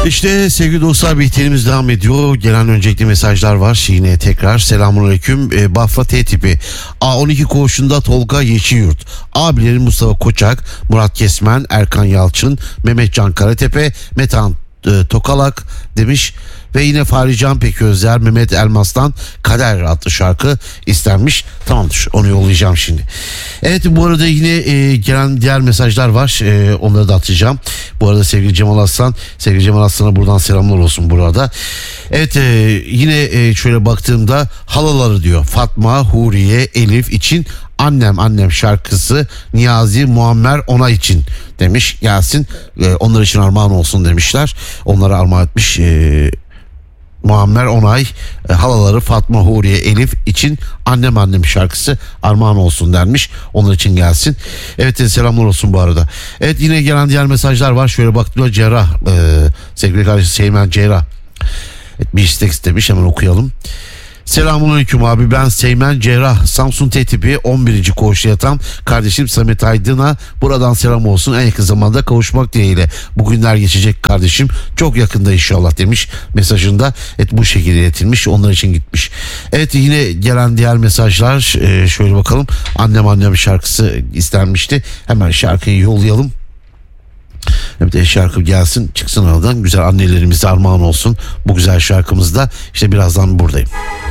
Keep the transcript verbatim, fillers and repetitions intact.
İşte sevgili dostlar, bihterimiz devam ediyor. Gelen öncelikli mesajlar var. Yine tekrar selamünaleyküm. E, Bafra T tipi. A on iki koğuşunda Tolga Yeşilyurt. Abilerin Mustafa Koçak, Murat Kesmen, Erkan Yalçın, Mehmet Can Karatepe, Metehan e, Tokalak demiş. Ve yine Fahri Can Peközler, Mehmet Elmas'tan Kader adlı şarkı istenmiş. Tamamdır, onu yollayacağım şimdi. Evet, bu arada yine e, gelen diğer mesajlar var. E, onları da atacağım. Bu arada sevgili Cemal Aslan, sevgili Cemal Aslan'a buradan selamlar olsun burada. Evet, e, yine e, şöyle baktığımda halaları diyor. Fatma, Huriye, Elif için Annem Annem şarkısı Niyazi Muammer ona için demiş Yasin. E, onlar için armağan olsun demişler. Onlara armağan etmiş e, Muammer Onay, e, halaları Fatma, Huriye, Elif için Annem Annem şarkısı armağan olsun denmiş. Onlar için gelsin. Evet, selamlar olsun bu arada. Evet, yine gelen diğer mesajlar var. Şöyle baktığımda Cerrah, e, sevgili kardeşim Seymen Cerrah evet, bir istek istemiş, hemen okuyalım. Selamünaleyküm abi, ben Seymen Cerrah, Samsun T tipi on birinci koğuşta yatan kardeşim Samet Aydın'a buradan selam olsun, en yakın zamanda kavuşmak dileğiyle. Bugünler geçecek kardeşim, çok yakında inşallah demiş mesajında. Evet, bu şekilde iletilmiş, onlar için gitmiş. Evet, yine gelen diğer mesajlar, ee, şöyle bakalım. Annem Annem şarkısı istenmişti, hemen şarkıyı yollayalım. Evet, şarkı gelsin, çıksın aradan, güzel annelerimize armağan olsun bu güzel şarkımızda. İşte birazdan buradayım.